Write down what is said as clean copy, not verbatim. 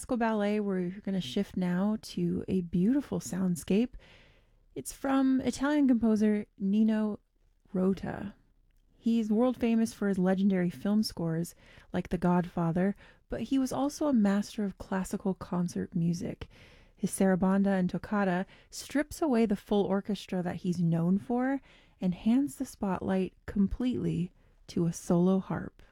classical ballet, we're going to shift now to a beautiful soundscape. It's from Italian composer Nino Rota. He's world famous for his legendary film scores like The Godfather, but he was also a master of classical concert music. His Sarabanda and Toccata strips away the full orchestra that he's known for and hands the spotlight completely to a solo harp.